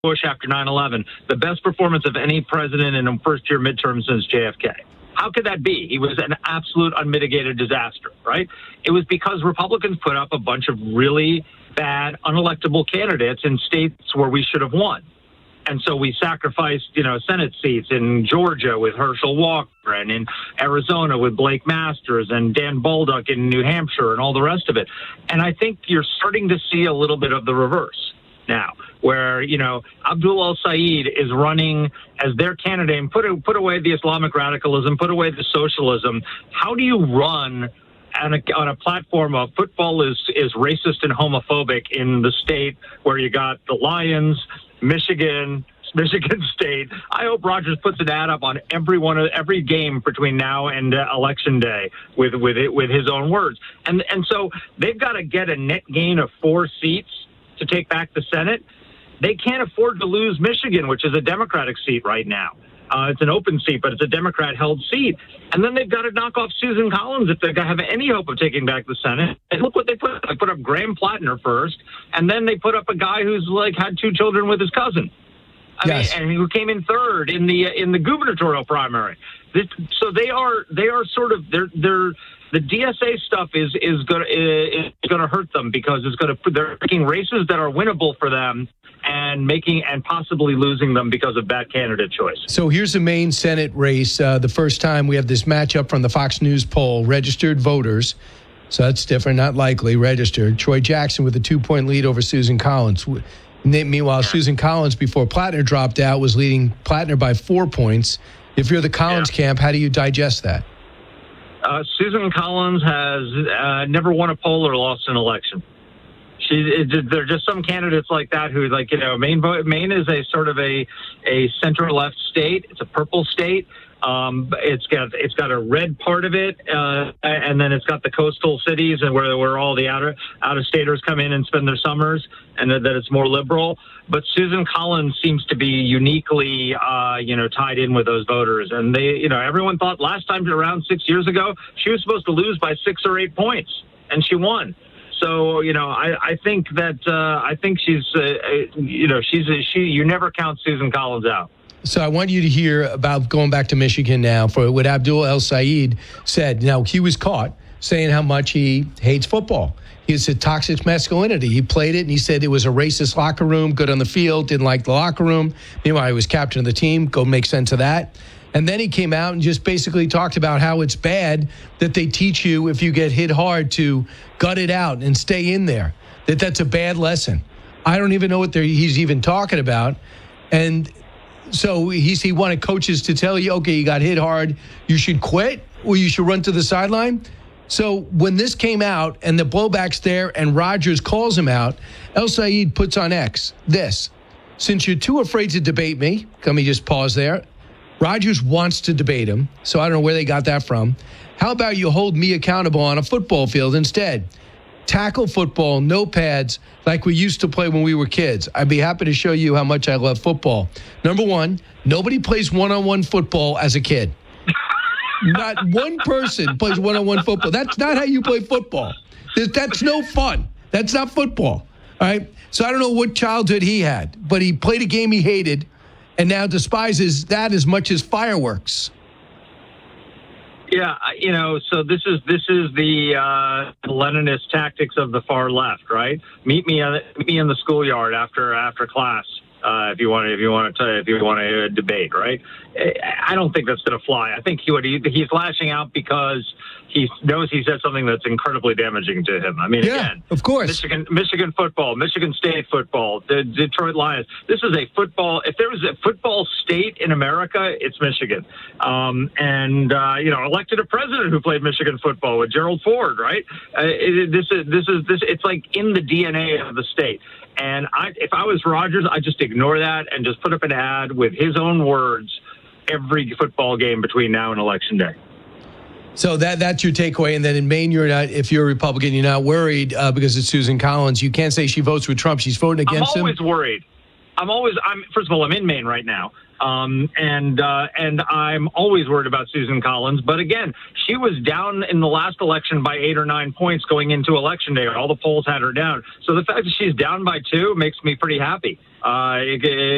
Bush after 9/11, the best performance of any president in a first-year midterm since JFK. How could that be? He was an absolute unmitigated disaster, right? It was because Republicans put up a bunch of really bad, unelectable candidates in states where we should have won. And so we sacrificed, Senate seats in Georgia with Herschel Walker and in Arizona with Blake Masters and Dan Baldock in New Hampshire and all the rest of it. And I think you're starting to see a little bit of the reverse now, where, Abdul El-Sayed is running as their candidate and put away the Islamic radicalism, put away the socialism. How do you run on a platform of football is racist and homophobic in the state where you got the Lions, Michigan State? I hope Rogers puts an ad up on every game between now and Election Day with his own words. And so they've got to get a net gain of 4 seats to take back the Senate. They can't afford to lose Michigan, which is a Democratic seat right now. It's an open seat, but it's a Democrat-held seat. And then they've got to knock off Susan Collins if they have any hope of taking back the Senate. And look what they put up. They put up Graham Plattner first, and then they put up a guy who's had 2 children with his cousin. I mean, and who came in third in the gubernatorial primary. So they are sort of the DSA stuff is going to hurt them because they're picking races that are winnable for them and possibly losing them because of bad candidate choice. So here's the Maine Senate race. The first time we have this matchup from the Fox News poll, registered voters. So that's different, not likely, registered. Troy Jackson with a 2-point lead over Susan Collins. Meanwhile, Susan Collins, before Plattner dropped out, was leading Plattner by 4 points. If you're the Collins camp, how do you digest that? Susan Collins has never won a poll or lost an election. There are just some candidates like that who, Maine is a sort of a center-left state. It's a purple state. It's got a red part of it, and then it's got the coastal cities and where all the out-of-staters come in and spend their summers, and that it's more liberal. But Susan Collins seems to be uniquely, tied in with those voters. And everyone thought last time around 6 years ago, she was supposed to lose by 6 or 8 points, and she won. So, I think she's, you never count Susan Collins out. So I want you to hear about going back to Michigan now for what Abdul El-Sayed said. Now, he was caught saying how much he hates football. He's a toxic masculinity. He played it, and he said it was a racist locker room, good on the field, didn't like the locker room. Meanwhile, he was captain of the team. Go make sense of that. And then he came out and just basically talked about how it's bad that they teach you if you get hit hard to gut it out and stay in there, that's a bad lesson. I don't even know what he's even talking about. And so he wanted coaches to tell you, okay, you got hit hard, you should quit or you should run to the sideline. So when this came out and the blowback's there and Rogers calls him out, El-Sayed puts on X this. Since you're too afraid to debate me, let me just pause there. Rogers wants to debate him, so I don't know where they got that from. How about you hold me accountable on a football field instead? Tackle football, no pads, like we used to play when we were kids. I'd be happy to show you how much I love football. Number one, nobody plays one-on-one football as a kid. Not one person plays one-on-one football. That's not how you play football. That's no fun. That's not football. All right? So I don't know what childhood he had, but he played a game he hated and now despises that as much as fireworks. Yeah, so this is the Leninist tactics of the far left, right? Meet me in the schoolyard after class if you want to debate, right? I don't think that's going to fly. I think he's lashing out because he knows he said something that's incredibly damaging to him. I mean, again, of course, Michigan football, Michigan State football, the Detroit Lions. This is a football. If there was a football state in America, it's Michigan. Elected a president who played Michigan football with Gerald Ford, right? It's like in the DNA of the state. And if I was Rogers, I'd just ignore that and just put up an ad with his own words every football game between now and Election Day. So that's your takeaway. And then in Maine, if you're a Republican, you're not worried because it's Susan Collins. You can't say she votes with Trump. She's voting against him. I'm always worried. First of all, I'm in Maine right now. And I'm always worried about Susan Collins. But again, she was down in the last election by 8 or 9 points going into Election Day. All the polls had her down. So the fact that she's down by 2 makes me pretty happy.